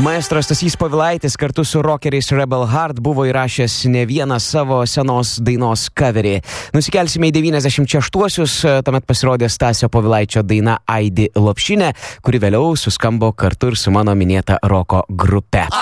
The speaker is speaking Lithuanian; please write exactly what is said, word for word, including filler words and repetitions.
Maestro Stasys Povilaitis kartu su rockeriais Rebel Heart buvo įrašęs ne vieną savo senos dainos coverį. Nusikelsime į devyniasdešimt šeštuosius, tuomet pasirodė Stasio Povilaičio daina Aidi Lopšinė, kuri vėliau suskambo kartu ir su mano minėta roko grupe.